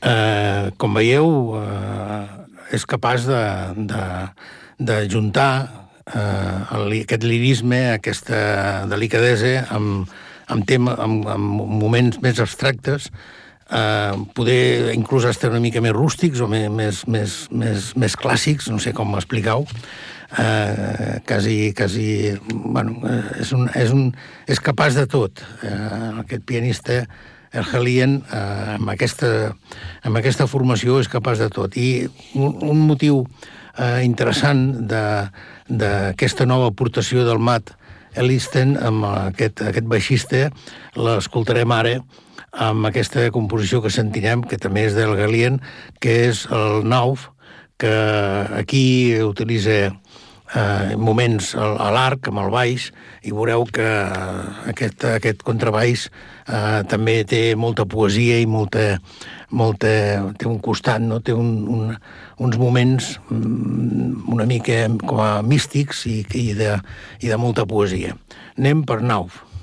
Com veieu, és capaç de juntar aquest lirisme, aquesta delicadesa amb moments més abstractes, poder inclús estar una mica més rústics o més clàssics, no sé com explicar-ho. Bueno, és capaç de tot. Aquest pianista Erhelien, amb aquesta formació, és capaç de tot. I un motiu interessant d'aquesta nova aportació del Matt Ellisten amb aquest baixista, l'escoltarem ara amb aquesta composició que sentirem, que també és d'Erhelien, que és el Nauf, que aquí utilitza moments a l'arc, amb el baix, i veureu que aquest contrabaix també té molta poesia i té un costat, no? Té uns moments una mica com a místics i de molta poesia. Anem per Nauf.